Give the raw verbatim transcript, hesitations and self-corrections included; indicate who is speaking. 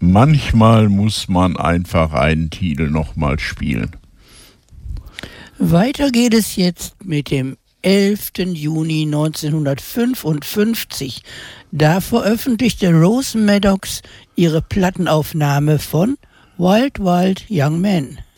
Speaker 1: manchmal muss man einfach einen Titel nochmal spielen.
Speaker 2: Weiter geht es jetzt mit dem elften Juni neunzehnhundertfünfundfünfzig. Da veröffentlichte Rose Maddox ihre Plattenaufnahme von Wild Wild Young Man.